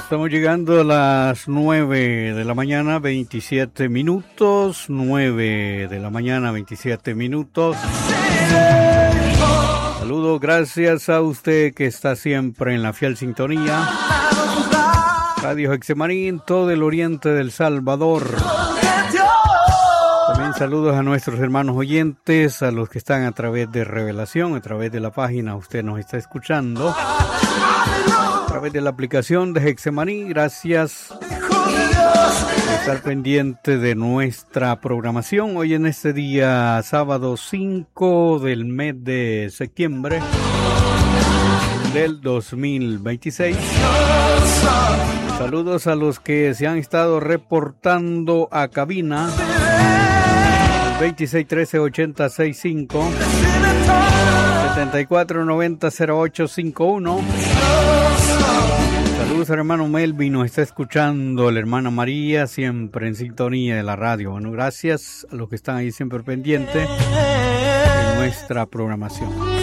Estamos llegando a las 9 de la mañana, 27 minutos. 9 de la mañana, 27 minutos. Saludos, gracias a usted que está siempre en la fiel sintonía. Radio Getsemaní en todo el oriente del Salvador. También saludos a nuestros hermanos oyentes, a los que están a través de Revelación, a través de la página, usted nos está escuchando. A través de la aplicación de Getsemaní, gracias por estar pendiente de nuestra programación. Hoy en este día, sábado 5 del mes de septiembre del 2026. Saludos a los que se han estado reportando a cabina 2613-8065 7490-0851. Saludos al hermano Melvin, nos está escuchando la hermana María, siempre en sintonía de la radio. Bueno, gracias a los que están ahí siempre pendientes de nuestra programación.